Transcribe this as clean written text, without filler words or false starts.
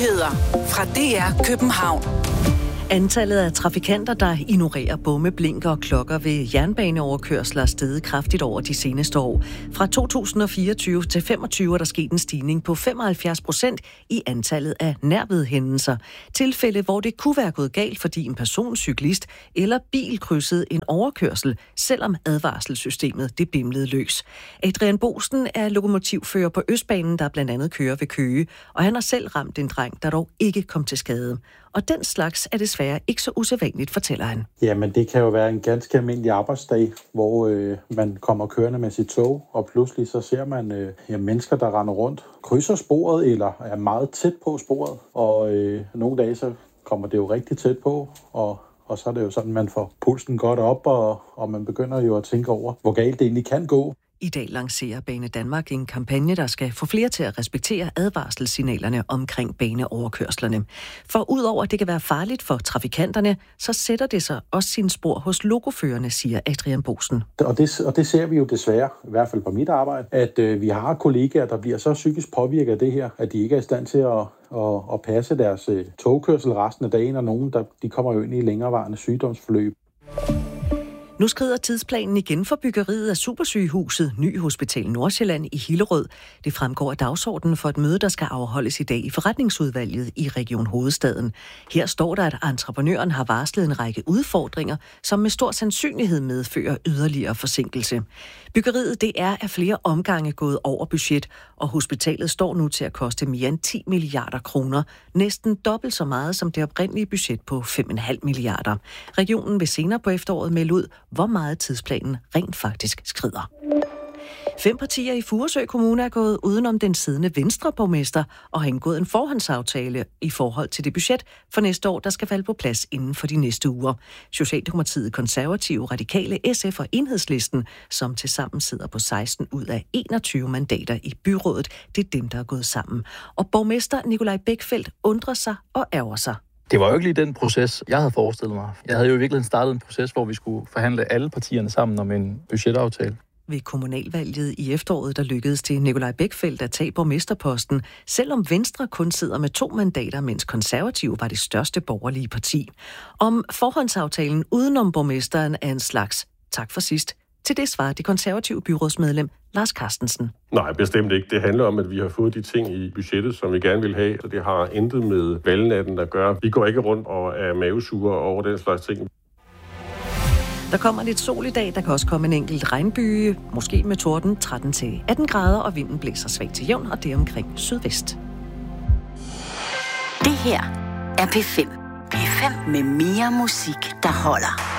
Nyheder fra DR København. Antallet af trafikanter, der ignorerer bomme, blinker og klokker ved jernbaneoverkørsler er steget kraftigt over de seneste år. Fra 2024 til 2025 er der sket en stigning på 75% i antallet af nærvedhændelser. Tilfælde, hvor det kunne være gået galt, fordi en person, cyklist eller bil krydsede en overkørsel, selvom advarselssystemet det bimlede løs. Adrian Boesen er lokomotivfører på Østbanen, der blandt andet kører ved Køge, og han har selv ramt en dreng, der dog ikke kom til skade. Og den slags er desværre ikke så usædvanligt, fortæller han. Jamen, det kan jo være en ganske almindelig arbejdsdag, hvor man kommer kørende med sit tog, og pludselig så ser man mennesker, der render rundt, krydser sporet eller er meget tæt på sporet. Og nogle dage så kommer det jo rigtig tæt på, og så er det jo sådan, man får pulsen godt op, og man begynder jo at tænke over, hvor galt det egentlig kan gå. I dag lancerer Bane Danmark en kampagne, der skal få flere til at respektere advarselssignalerne omkring baneoverkørslerne. For udover at det kan være farligt for trafikanterne, så sætter det sig også sine spor hos lokoførerne, siger Adrian Boesen. Og det ser vi jo desværre, i hvert fald på mit arbejde, at vi har kollegaer, der bliver så psykisk påvirket af det her, at de ikke er i stand til at passe deres togkørsel resten af dagen, og nogen, de kommer jo ind i længerevarende sygdomsforløb. Nu skrider tidsplanen igen for byggeriet af supersygehuset Ny Hospital Nordsjælland i Hillerød. Det fremgår af dagsordenen for et møde, der skal afholdes i dag i forretningsudvalget i Region Hovedstaden. Her står der, at entreprenøren har varslet en række udfordringer, som med stor sandsynlighed medfører yderligere forsinkelse. Byggeriet det er af flere omgange gået over budget, og hospitalet står nu til at koste mere end 10 milliarder kroner. Næsten dobbelt så meget som det oprindelige budget på 5,5 milliarder. Regionen vil senere på efteråret melde ud, hvor meget tidsplanen rent faktisk skrider. 5 partier i Furesø Kommune er gået udenom den siddende Venstre-borgmester og har indgået en forhåndsaftale i forhold til det budget for næste år, der skal falde på plads inden for de næste uger. Socialdemokratiet, Konservative, Radikale, SF og Enhedslisten, som tilsammen sidder på 16 ud af 21 mandater i byrådet, det er dem, der er gået sammen. Og borgmester Nikolaj Bækfeldt undrer sig og ærger sig. Det var jo ikke lige den proces, jeg havde forestillet mig. Jeg havde jo i virkeligheden startet en proces, hvor vi skulle forhandle alle partierne sammen om en budgetaftale. Ved kommunalvalget i efteråret, der lykkedes til Nikolaj Bækfeldt at tage borgmesterposten, selvom Venstre kun sidder med 2 mandater, mens Konservative var det største borgerlige parti. Om forhåndsaftalen udenom borgmesteren er en slags tak for sidst. Til det svarer det konservative byrådsmedlem Lars Carstensen. Nej, bestemt ikke. Det handler om, at vi har fået de ting i budgettet, som vi gerne vil have, og det har intet med valgnatten at gøre. Vi går ikke rundt og er mavesure over den slags ting. Der kommer lidt sol i dag, der kan også komme en enkelt regnbyge, måske med torden 13-18 grader, og vinden blæser svagt til jævn, og det er omkring sydvest. Det her er P5. P5 med mere musik, der holder.